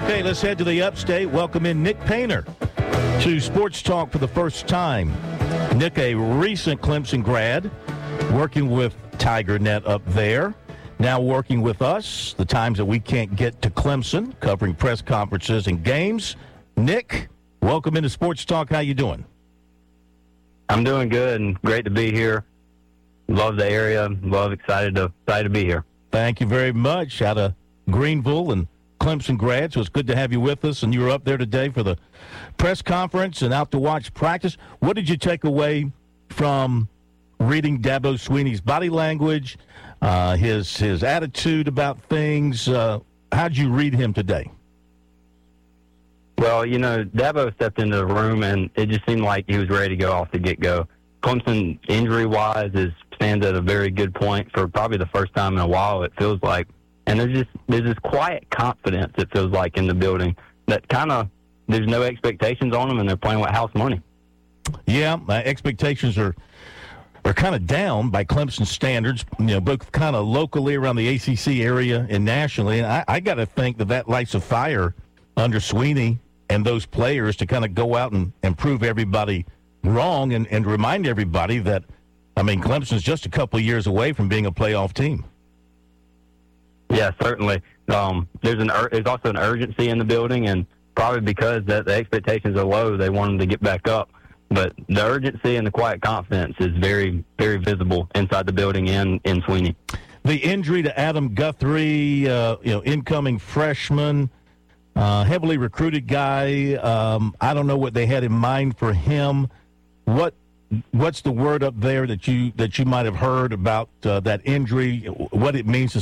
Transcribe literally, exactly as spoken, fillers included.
Okay, let's head to the upstate. Welcome in Nick Painter to Sports Talk for the first time. Nick, a recent Clemson grad, working with TigerNet up there. Now working with us, the times that we can't get to Clemson, covering press conferences and games. Nick, welcome into Sports Talk. How you doing? I'm doing good and great to be here. Love the area. Love, excited to excited to be here. Thank you very much. Out of Greenville and Clemson grad, so it's good to have you with us. And you were up there today for the press conference and out to watch practice. What did you take away from reading Dabo Swinney's body language, uh, his his attitude about things? Uh, how'd you read him today? Well, you know, Dabo stepped into the room, and it just seemed like he was ready to go off the get-go. Clemson, injury-wise, is stands at a very good point for probably the first time in a while, it feels like. And there's just there's this quiet confidence, it feels like, in the building that kind of there's no expectations on them, and they're playing with house money. Yeah, uh, expectations are are kind of down by Clemson standards, you know, both kind of locally around the A C C area and nationally. And I, I got to think that that lights a fire under Swinney and those players to kind of go out and, and prove everybody wrong and, and remind everybody that, I mean, Clemson's just a couple of years away from being a playoff team. Yeah, certainly. Um, there's an ur- there's also an urgency in the building, and probably because that the expectations are low, they want them to get back up. But the urgency and the quiet confidence is very, very visible inside the building and in Swinney. The injury to Adam Guthrie, uh, you know, incoming freshman, uh, heavily recruited guy. Um, I don't know what they had in mind for him. What what's the word up there that you that you might have heard about uh, that injury? What it means to